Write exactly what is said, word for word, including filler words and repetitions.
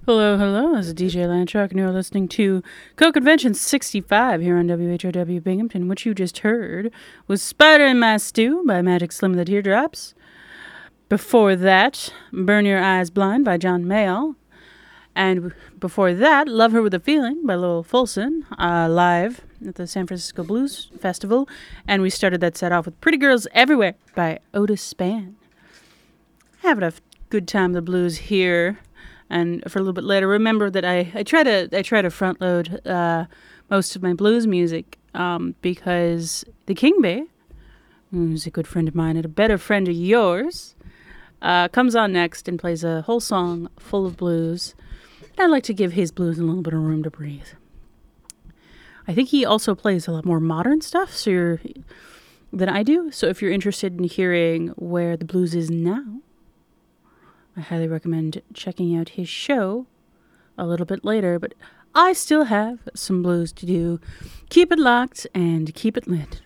Hello, hello. This is D J Landshark, and you're listening to Co-Convention sixty-five here on W H O W Binghamton. What you just heard was Spider in My Stew by Magic Slim and the Teardrops. Before that, Burn Your Eyes Blind by John Mayall. And before that, Love Her With a Feeling by Lowell Fulson, uh, live at the San Francisco Blues Festival. And we started that set off with Pretty Girls Everywhere by Otis Spann. Having a good time of the blues here. And for a little bit later, remember that I, I try to I try to front load uh, most of my blues music um, because the King Bay, who's a good friend of mine and a better friend of yours, uh, comes on next and plays a whole song full of blues. And I like to give his blues a little bit of room to breathe. I think he also plays a lot more modern stuff so you're, than I do. So if you're interested in hearing where the blues is now, I highly recommend checking out his show a little bit later, but I still have some blues to do. Keep it locked and keep it lit.